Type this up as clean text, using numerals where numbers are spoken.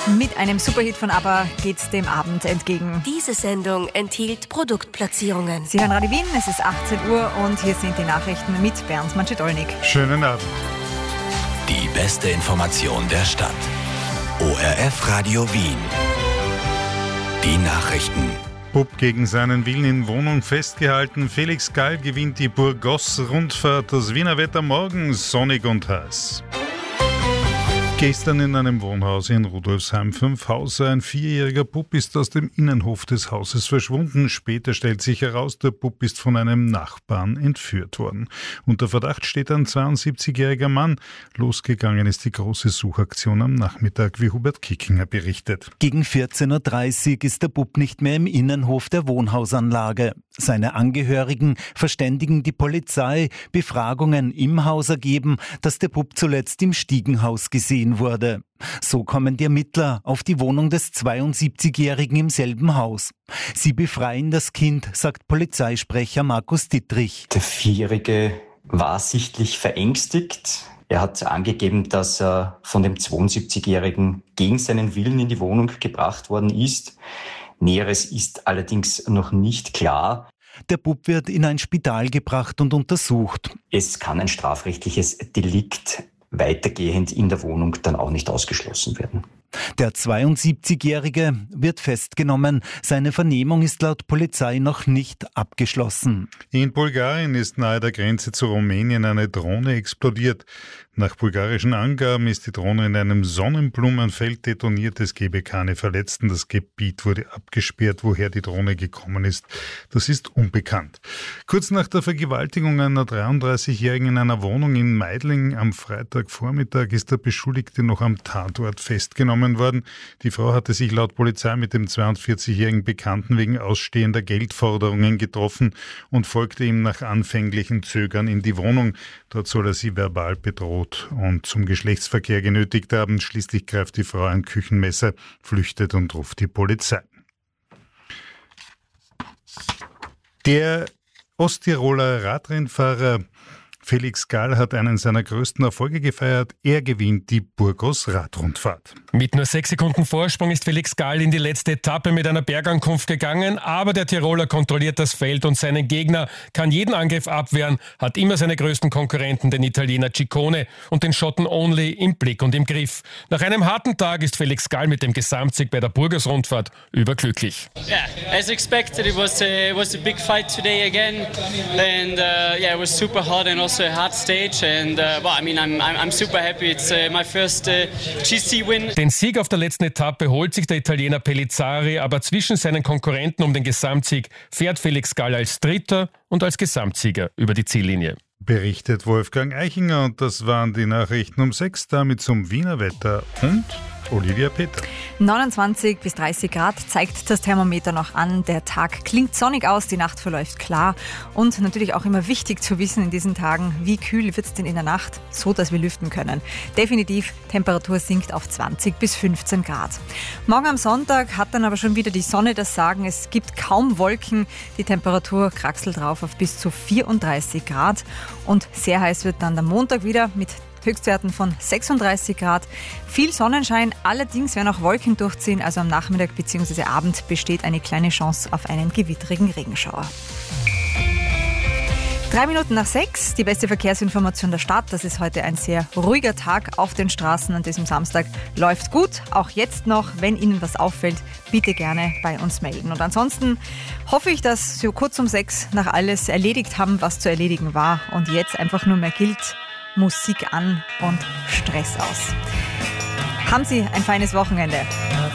Mit einem Superhit von ABBA geht's dem Abend entgegen. Diese Sendung enthielt Produktplatzierungen. Sie hören Radio Wien, es ist 18 Uhr und hier sind die Nachrichten mit Bernd Manschedolnik. Schönen Abend. Die beste Information der Stadt. ORF Radio Wien. Die Nachrichten. Bub gegen seinen Willen in Wohnung festgehalten. Felix Gall gewinnt die Burgos-Rundfahrt. Das Wiener Wetter morgen sonnig und heiß. Gestern in einem Wohnhaus in Rudolfsheim 5 Hauser. Ein 4-jähriger Bub ist aus dem Innenhof des Hauses verschwunden. Später stellt sich heraus, der Bub ist von einem Nachbarn entführt worden. Unter Verdacht steht ein 72-jähriger Mann. Losgegangen ist die große Suchaktion am Nachmittag, wie Hubert Kickinger berichtet. Gegen 14.30 Uhr ist der Bub nicht mehr im Innenhof der Wohnhausanlage. Seine Angehörigen verständigen die Polizei. Befragungen im Haus ergeben, dass der Bub zuletzt im Stiegenhaus gesehen wurde. So kommen die Ermittler auf die Wohnung des 72-Jährigen im selben Haus. Sie befreien das Kind, sagt Polizeisprecher Markus Dittrich. Der 4-Jährige war sichtlich verängstigt. Er hat angegeben, dass er von dem 72-Jährigen gegen seinen Willen in die Wohnung gebracht worden ist. Näheres ist allerdings noch nicht klar. Der Bub wird in ein Spital gebracht und untersucht. Es kann ein strafrechtliches Delikt weitergehend in der Wohnung dann auch nicht ausgeschlossen werden. Der 72-Jährige wird festgenommen. Seine Vernehmung ist laut Polizei noch nicht abgeschlossen. In Bulgarien ist nahe der Grenze zu Rumänien eine Drohne explodiert. Nach bulgarischen Angaben ist die Drohne in einem Sonnenblumenfeld detoniert. Es gebe keine Verletzten. Das Gebiet wurde abgesperrt. Woher die Drohne gekommen ist, das ist unbekannt. Kurz nach der Vergewaltigung einer 33-Jährigen in einer Wohnung in Meidling am Freitagvormittag ist der Beschuldigte noch am Tatort festgenommen worden. Die Frau hatte sich laut Polizei mit dem 42-jährigen Bekannten wegen ausstehender Geldforderungen getroffen und folgte ihm nach anfänglichem Zögern in die Wohnung. Dort soll er sie verbal bedroht und zum Geschlechtsverkehr genötigt haben. Schließlich greift die Frau ein Küchenmesser, flüchtet und ruft die Polizei. Der Osttiroler Radrennfahrer Felix Gall hat einen seiner größten Erfolge gefeiert. Er gewinnt die Burgos-Radrundfahrt. Mit nur 6 Sekunden Vorsprung ist Felix Gall in die letzte Etappe mit einer Bergankunft gegangen, aber der Tiroler kontrolliert das Feld und seinen Gegner, kann jeden Angriff abwehren, hat immer seine größten Konkurrenten, den Italiener Ciccone und den Schotten Only, im Blick und im Griff. Nach einem harten Tag ist Felix Gall mit dem Gesamtsieg bei der Burgos-Rundfahrt überglücklich. Yeah, as expected, it was a big fight today again, and it was super hard and also a hard stage, and I'm super happy. It's my first GC win. Den Sieg auf der letzten Etappe holt sich der Italiener Pellizzari, aber zwischen seinen Konkurrenten um den Gesamtsieg fährt Felix Gall als Dritter und als Gesamtsieger über die Ziellinie. Berichtet Wolfgang Eichinger, und das waren die Nachrichten um 6, damit zum Wiener Wetter und Olivia Peter. 29 bis 30 Grad zeigt das Thermometer noch an. Der Tag klingt sonnig aus, die Nacht verläuft klar. Und natürlich auch immer wichtig zu wissen in diesen Tagen, wie kühl wird es denn in der Nacht, so dass wir lüften können. Definitiv, Temperatur sinkt auf 20 bis 15 Grad. Morgen am Sonntag hat dann aber schon wieder die Sonne das Sagen. Es gibt kaum Wolken. Die Temperatur kraxelt drauf auf bis zu 34 Grad. Und sehr heiß wird dann der Montag wieder mit Höchstwerten von 36 Grad. Viel Sonnenschein, allerdings werden auch Wolken durchziehen, also am Nachmittag bzw. Abend besteht eine kleine Chance auf einen gewitterigen Regenschauer. 3 Minuten nach 6, die beste Verkehrsinformation der Stadt. Das ist heute ein sehr ruhiger Tag auf den Straßen an diesem Samstag. Läuft gut, auch jetzt noch. Wenn Ihnen was auffällt, bitte gerne bei uns melden. Und ansonsten hoffe ich, dass Sie kurz um 6 nach alles erledigt haben, was zu erledigen war. Und jetzt einfach nur mehr gilt: Musik an und Stress aus. Haben Sie ein feines Wochenende.